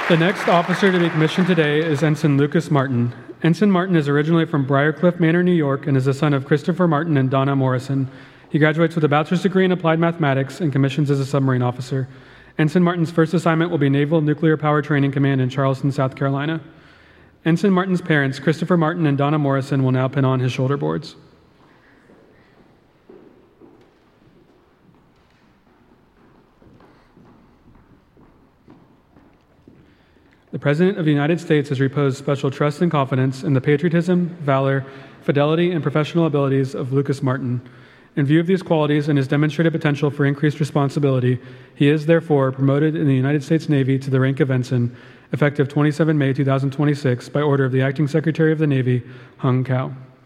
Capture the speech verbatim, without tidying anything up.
The next officer to be commissioned today is Ensign Lucas Martin. Ensign Martin is originally from Briarcliff Manor, New York, and is the son of Christopher Martin and Donna Morrison. He graduates with a bachelor's degree in applied mathematics and commissions as a submarine officer. Ensign Martin's first assignment will be Naval Nuclear Power Training Command in Charleston, South Carolina. Ensign Martin's parents, Christopher Martin and Donna Morrison, will now pin on his shoulder boards. The President of the United States has reposed special trust and confidence in the patriotism, valor, fidelity, and professional abilities of Lucas Martin. In view of these qualities and his demonstrated potential for increased responsibility, he is therefore promoted in the United States Navy to the rank of ensign, effective the twenty-seventh of May two thousand twenty-six, by order of the Acting Secretary of the Navy, Hung Cao.